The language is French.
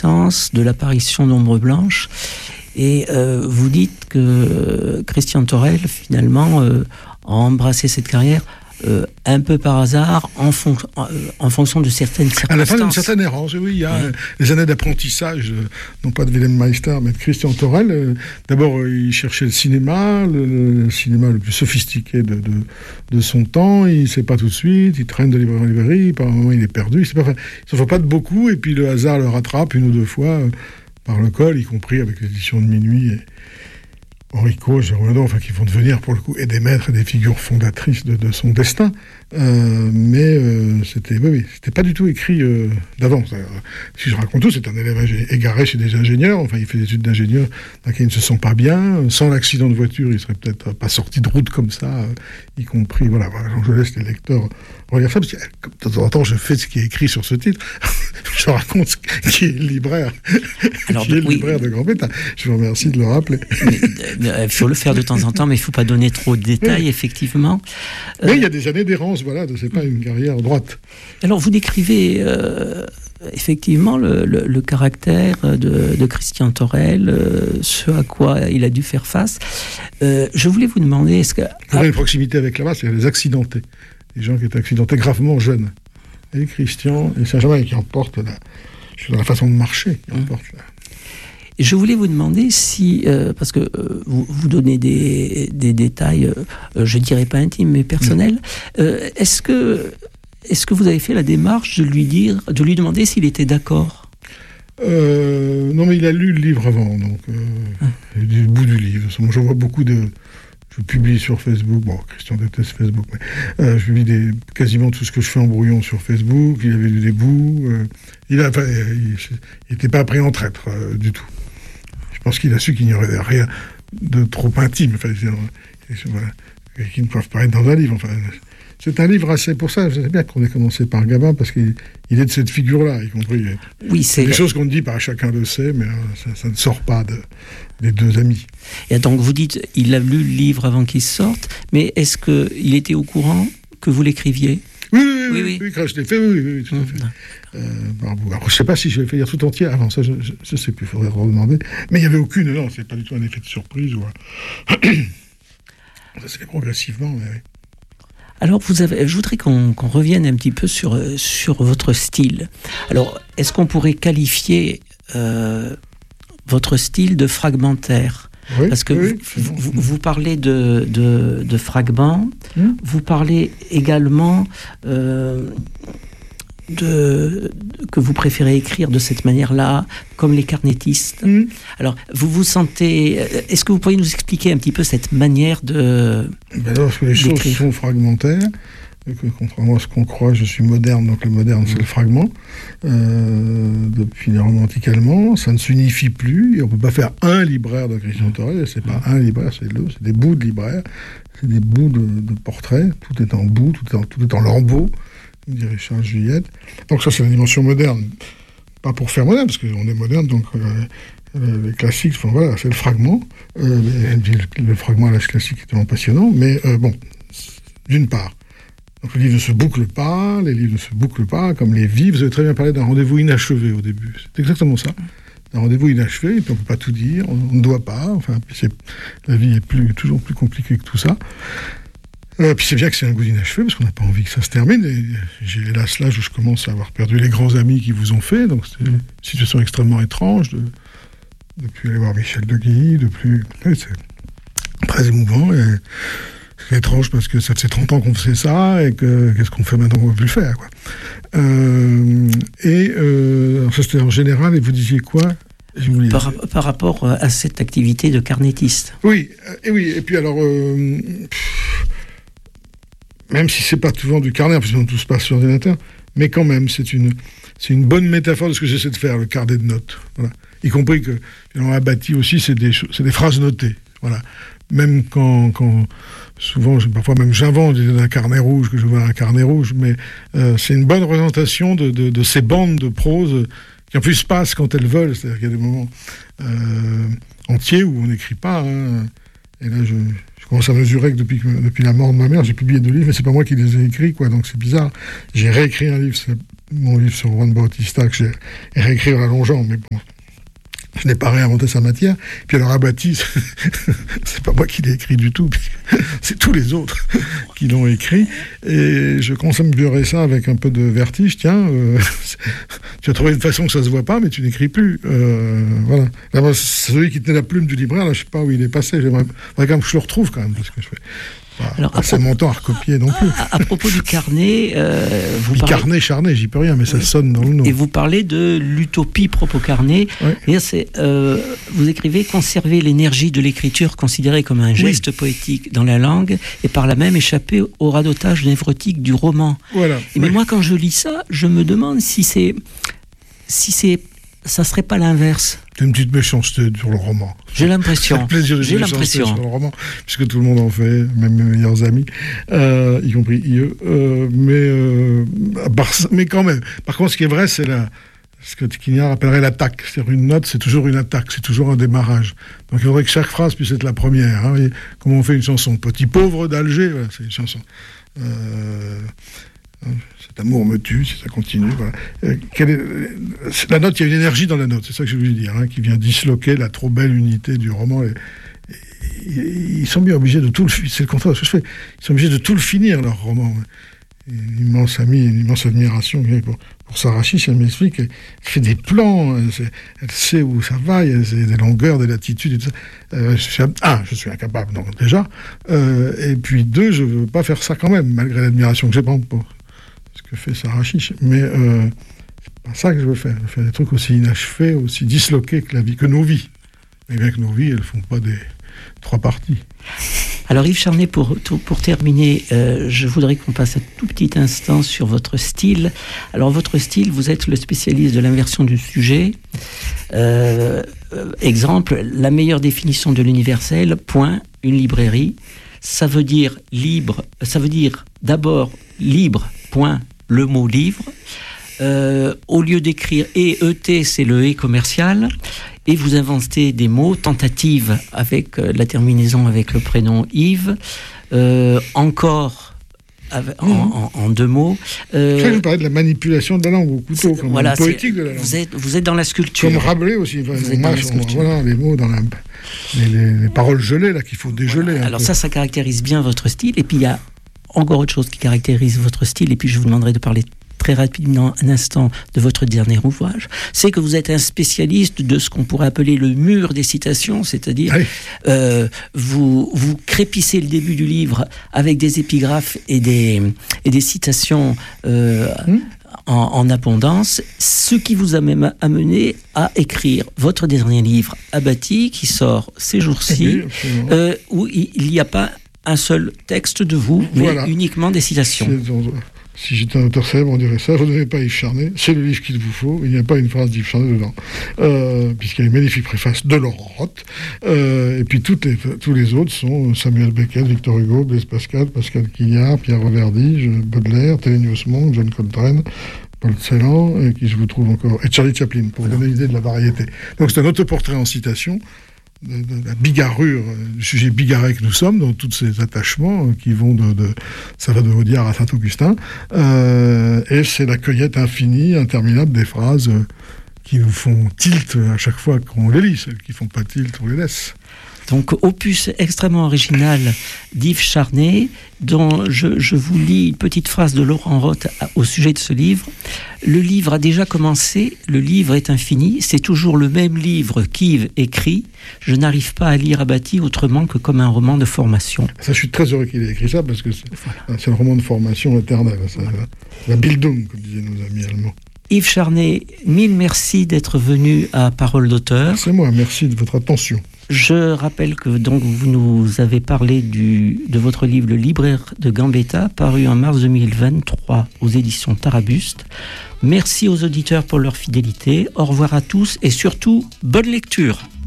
reconnaissance, de l'apparition d'ombres blanches. Et vous dites que Christian Torel, finalement, a embrassé cette carrière un peu par hasard, en fonction de certaines circonstances. À la fin d'une certaine errance, oui. Il y a les années d'apprentissage, non pas de Wilhelm Meister, mais de Christian Torel. D'abord, il cherchait le cinéma le plus sophistiqué de son temps. Il ne sait pas tout de suite, il traîne de librairie en librairie, par un moment il est perdu. Il ne s'en fait pas de beaucoup, et puis le hasard le rattrape une ou deux fois par le col, y compris avec l'édition de Minuit et Enrico, Jérôme Ledon, qui vont devenir pour le coup et des maîtres et des figures fondatrices de son destin. Mais c'était pas du tout écrit d'avance. Si je raconte tout, c'est un élève égaré chez des ingénieurs. Il fait des études d'ingénieur dans lesquelles il ne se sent pas bien. Sans l'accident de voiture, il serait peut-être pas sorti de route comme ça, y compris. Voilà, je laisse les lecteurs relire ça, parce que de temps en temps, je fais ce qui est écrit sur ce titre. Je raconte qui est le libraire. Alors, qui est le libraire de Grand Pétard. Je vous remercie de le rappeler. Il faut le faire de temps en temps, mais il ne faut pas donner trop de détails, effectivement. Mais il y a des années d'errance, voilà, c'est pas une carrière droite. Alors, vous décrivez effectivement le caractère de Christian Torel, ce à quoi il a dû faire face. Je voulais vous demander, est-ce que... Il y a une proximité avec là-bas, c'est les accidentés. Les gens qui étaient accidentés gravement jeunes. Et Christian et Saint-Germain qui emportent dans la façon de marcher, qui emportent là. Je voulais vous demander si, parce que vous donnez des détails, je ne dirais pas intimes, mais personnels, est-ce que vous avez fait la démarche de lui demander s'il était d'accord ? Non, mais il a lu le livre avant, donc du bout du livre. Je vois beaucoup de... Je publie sur Facebook, Christian déteste Facebook, mais je publie quasiment tout ce que je fais en brouillon sur Facebook. Il avait lu des bouts. Il n'était pas pris en traître du tout. Je pense qu'il a su qu'il n'y aurait rien de trop intime, qui ne peuvent pas être dans un livre. C'est un livre assez... Pour ça, je sais bien qu'on ait commencé par Gabin, parce qu'il est de cette figure-là, y compris... Oui, c'est des choses qu'on dit, chacun le sait, mais ça ne sort pas des deux amis. Et donc, vous dites, il a lu le livre avant qu'il sorte, mais est-ce qu'il était au courant que vous l'écriviez ? Oui, quand je l'ai fait, oui, tout à fait. Alors, je ne sais pas si je l'ai fait lire tout entier avant, ça, je ne sais plus, il faudrait redemander. Mais il n'y avait aucune, non, c'est pas du tout un effet de surprise. Ça se fait progressivement, mais oui. Alors, je voudrais qu'on revienne un petit peu sur votre style. Alors, est-ce qu'on pourrait qualifier votre style de fragmentaire ? Oui, parce que vous parlez de fragments, vous parlez également que vous préférez écrire de cette manière-là, comme les carnétistes. Alors, vous vous sentez... Est-ce que vous pourriez nous expliquer un petit peu cette manière de... Parce que les choses sont fragmentaires, et que contrairement à ce qu'on croit, je suis moderne, donc le moderne, c'est le fragment. Depuis les romantiques allemands, ça ne s'unifie plus, et on ne peut pas faire un libraire de Christian Torel, c'est pas un libraire, c'est des bouts de libraire, c'est des bouts de portraits, tout est en bout, tout est en lambeaux, dit Richard Juliette. Donc ça, c'est la dimension moderne. Pas pour faire moderne, parce qu'on est moderne, donc les classiques, c'est le fragment. Le fragment à l'âge classique est tellement passionnant, mais d'une part. Donc le livre ne se boucle pas, les livres ne se bouclent pas, comme les vies. Vous avez très bien parlé d'un rendez-vous inachevé au début. C'est exactement ça. Un rendez-vous inachevé, et puis on ne peut pas tout dire, on ne doit pas. La vie est toujours plus compliquée que tout ça. Puis c'est bien que c'est un goût d'inachevé, parce qu'on n'a pas envie que ça se termine. Et j'ai hélas l'âge où je commence à avoir perdu les grands amis qui vous ont fait. Donc c'est une situation extrêmement étrange de plus aller voir Michel Deguy, c'est très émouvant. Et c'est étrange parce que ça fait 30 ans qu'on faisait ça, et qu'est-ce qu'on fait maintenant qu'on ne veut plus le faire, quoi. Ça c'était en général, et vous disiez quoi ? Par rapport à cette activité de carnétiste. Oui, et puis alors... même si c'est pas souvent du carnet, parce que tout se passe sur ordinateur, mais quand même, c'est une bonne métaphore de ce que j'essaie de faire, le carnet de notes. Voilà. Y compris que, finalement, Abati aussi, c'est des phrases notées. Voilà. Même quand souvent, parfois même j'invente un carnet rouge, que je vois un carnet rouge, mais c'est une bonne représentation de ces bandes de prose qui en plus se passent quand elles veulent. C'est-à-dire qu'il y a des moments entiers où on n'écrit pas, Et là, je commence à mesurer que depuis la mort de ma mère, j'ai publié 2 livres, mais c'est pas moi qui les ai écrits, quoi. Donc c'est bizarre. J'ai réécrit un livre, c'est mon livre sur Juan Bautista, que j'ai réécrit en l'allongeant, mais bon. Je n'ai pas réinventé sa matière. Puis alors Abati, c'est pas moi qui l'ai écrit du tout, c'est tous les autres qui l'ont écrit. Et je commence à me burer ça avec un peu de vertige. Tiens, tu as trouvé une façon que ça se voit pas, mais tu n'écris plus. Voilà. Là, moi, celui qui tenait la plume du libraire, là, je sais pas où il est passé. J'aimerais quand même que je le retrouve quand même, parce que je fais. Alors, c'est mon temps à recopier non plus. À propos du carnet, vous parlez... Carnet, charnet, j'y peux rien, mais ça sonne dans le nom. Et vous parlez de l'utopie propre au carnet. Oui. Vous écrivez « Conserver l'énergie de l'écriture considérée comme un geste poétique dans la langue et par là même échapper au radotage névrotique du roman. » Voilà. Mais moi, quand je lis ça, je me demande si ça serait pas l'inverse. C'est une petite méchanceté sur le roman. J'ai l'impression. J'ai l'impression sur le roman, puisque tout le monde en fait, même mes meilleurs amis, y compris IE. Mais quand même. Par contre, ce qui est vrai, c'est ce que Quignard appellerait l'attaque. C'est-à-dire une note, c'est toujours une attaque, c'est toujours un démarrage. Donc il faudrait que chaque phrase puisse être la première. Hein. Comment on fait une chanson ? Petit pauvre d'Alger, voilà, c'est une chanson. Cet amour me tue, si ça continue. Voilà. La note, il y a une énergie dans la note, c'est ça que je voulais dire, hein, qui vient disloquer la trop belle unité du roman. Ils sont bien obligés de tout le finir. C'est le contraire de ce que je fais. Ils sont obligés de tout le finir, leur roman. Une immense amie, une immense admiration pour Sarah Chiche. Elle m'explique qu'elle fait des plans, elle sait où ça va, il y a des longueurs, des latitudes et tout ça. Je suis incapable, donc déjà. Et puis 2, je ne veux pas faire ça quand même, malgré l'admiration que j'ai pour ce que fait Sarah Chiche. Mais c'est pas ça que je veux faire. Je veux faire des trucs aussi inachevés, aussi disloqués que nos vies. Mais bien que nos vies, elles ne font pas des 3 parties. Alors Yves Charnay, pour terminer, je voudrais qu'on passe un tout petit instant sur votre style. Alors votre style, vous êtes le spécialiste de l'inversion du sujet. Exemple, la meilleure définition de l'universel, point, une librairie. Ça veut dire libre, ça veut dire d'abord libre, point, le mot livre. Au lieu d'écrire ET, c'est le E commercial. Et vous inventez des mots, tentative avec la terminaison avec le prénom Yves, encore en 2 mots. Je parlais de la manipulation de la langue au couteau, comme voilà, poétique de la langue. Vous êtes dans la sculpture. Comme Rabelais aussi. Vous êtes dans la sculpture. Voilà, les mots dans les paroles gelées là qu'il faut dégeler. Voilà. Alors ça caractérise bien votre style. Et puis il y a encore autre chose qui caractérise votre style. Et puis je vous demanderai de parler très rapidement un instant de votre dernier ouvrage, c'est que vous êtes un spécialiste de ce qu'on pourrait appeler le mur des citations, c'est-à-dire vous crépissez le début du livre avec des épigraphes et des citations en abondance, ce qui vous a même amené à écrire votre dernier livre, Abati, qui sort ces jours-ci, où il n'y a pas un seul texte de vous, mais uniquement des citations. Si j'étais un auteur célèbre, on dirait ça. Vous n'avez pas Yves Charnay, c'est le livre qu'il vous faut. Il n'y a pas une phrase d'Yves Charnay dedans, puisqu'il y a une magnifique préface de Laurent Roth. Et puis tous les autres sont Samuel Beckett, Victor Hugo, Blaise Pascal, Pascal Quignard, Pierre Reverdy, Baudelaire, Thélénius Monk, John Coltrane, Paul Celan, et qui je vous trouve encore, et Charlie Chaplin, pour vous donner l'idée de la variété. Donc c'est un autoportrait en citation. De la bigarrure, du sujet bigarré que nous sommes, dans tous ces attachements qui vont ça va de Audiard à Saint-Augustin, et c'est la cueillette infinie, interminable des phrases qui nous font tilt à chaque fois qu'on les lit. Celles qui ne font pas tilt, on les laisse. Donc, opus extrêmement original d'Yves Charnay, dont je vous lis une petite phrase de Laurent Roth au sujet de ce livre. Le livre a déjà commencé, le livre est infini, c'est toujours le même livre qu'Yves écrit. Je n'arrive pas à lire Abati autrement que comme un roman de formation. Ça, je suis très heureux qu'il ait écrit ça, parce que c'est un roman de formation éternelle. La Bildung, comme disaient nos amis allemands. Yves Charnay, 1000 merci d'être venu à Parole d'auteur. C'est moi, merci de votre attention. Je rappelle que donc vous nous avez parlé de votre livre Le Libraire de Gambetta, paru en mars 2023 aux éditions Tarabuste. Merci aux auditeurs pour leur fidélité. Au revoir à tous et surtout, bonne lecture.